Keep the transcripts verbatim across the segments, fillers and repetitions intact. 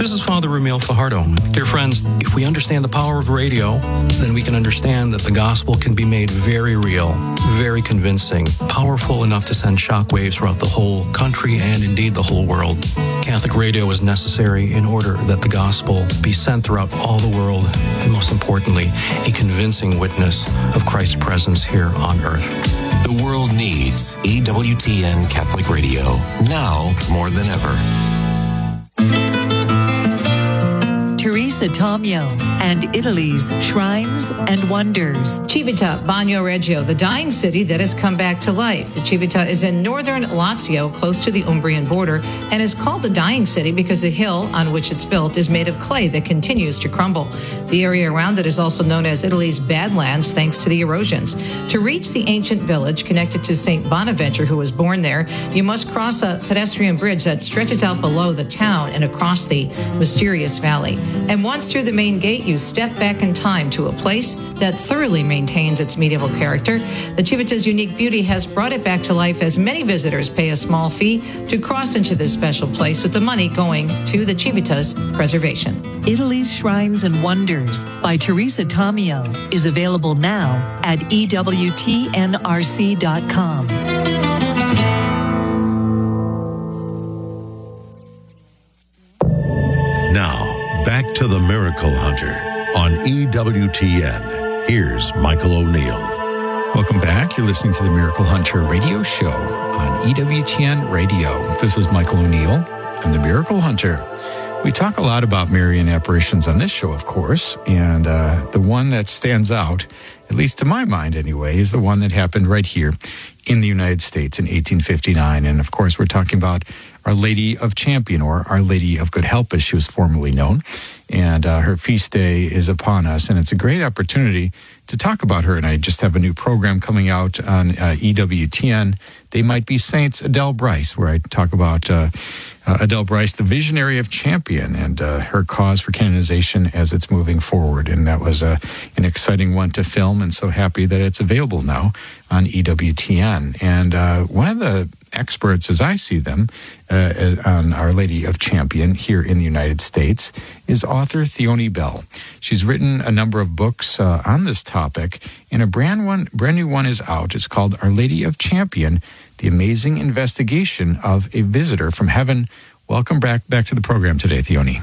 This is Father Ramil Fajardo. Dear friends, if we understand the power of radio, then we can understand that the gospel can be made very real, very convincing, powerful enough to send shockwaves throughout the whole country and indeed the whole world. Catholic radio is necessary in order that the gospel be sent throughout all the world, and most importantly, a convincing witness of Christ's presence here on earth. The world needs E W T N Catholic Radio, now more than ever. Teresa Tomeo and Italy's Shrines and Wonders. Civita Bagno Reggio, the dying city that has come back to life. The Civita is in northern Lazio, close to the Umbrian border, and is called the dying city because the hill on which it's built is made of clay that continues to crumble. The area around it is also known as Italy's Badlands, thanks to the erosions. To reach the ancient village connected to Saint Bonaventure, who was born there, you must cross a pedestrian bridge that stretches out below the town and across the mysterious valley. And once through the main gate, you step back in time to a place that thoroughly maintains its medieval character. The Civita's unique beauty has brought it back to life as many visitors pay a small fee to cross into this special place, with the money going to the Civita's preservation. Italy's Shrines and Wonders by Teresa Tomeo is available now at E W T N R C dot com. Now, back to the Miracle Hunter on E W T N. Here's Michael O'Neill. Welcome back. You're listening to the Miracle Hunter radio show on E W T N Radio. This is Michael O'Neill. I'm the Miracle Hunter. We talk a lot about Marian apparitions on this show, of course, and uh, the one that stands out, at least to my mind anyway, is the one that happened right here in the United States in eighteen fifty-nine. And of course, we're talking about Our Lady of Champion, or Our Lady of Good Help, as she was formerly known. And uh, her feast day is upon us, and it's a great opportunity to talk about her. And I just have a new program coming out on uh, E W T N, They Might Be Saints, Adele Bryce, where I talk about uh, uh, Adele Bryce, the visionary of Champion, and uh, her cause for canonization as it's moving forward. And that was uh, an exciting one to film, and so happy that it's available now on E W T N. And uh, one of the experts, as I see them, uh, on Our Lady of Champion here in the United States is author Theoni Bell. She's written a number of books uh, on this topic, and a brand one, brand new one is out. It's called Our Lady of Champion, The Amazing Investigation of a Visitor from Heaven. Welcome back, back to the program today, Theoni.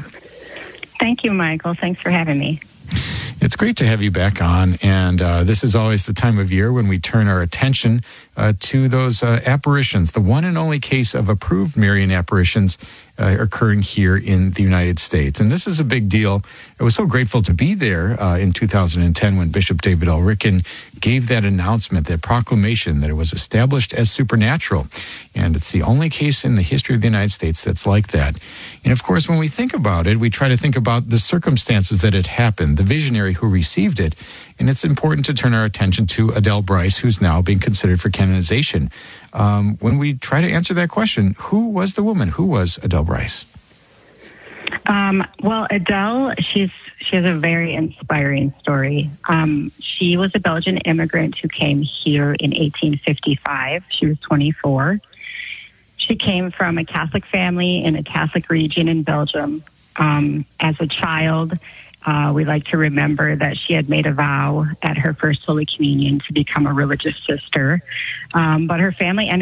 Thank you, Michael. Thanks for having me. It's great to have you back on, and uh, this is always the time of year when we turn our attention uh, to those uh, apparitions, the one and only case of approved Marian apparitions uh, occurring here in the United States. And this is a big deal. I was so grateful to be there uh, in two thousand ten when Bishop David L. Ricken gave that announcement, that proclamation that it was established as supernatural. And it's the only case in the history of the United States that's like that. And of course, when we think about it, we try to think about the circumstances that it happened, the visionary who received it. And it's important to turn our attention to Adele Bryce, who's now being considered for canonization. Um, when we try to answer that question, who was the woman? Who was Adele Bryce? Um, well, Adele, she's she has a very inspiring story. Um, she was a Belgian immigrant who came here in eighteen fifty-five. She was twenty-four. She came from a Catholic family in a Catholic region in Belgium. Um, as a child, uh, we like to remember that she had made a vow at her first Holy Communion to become a religious sister. Um, but her family ended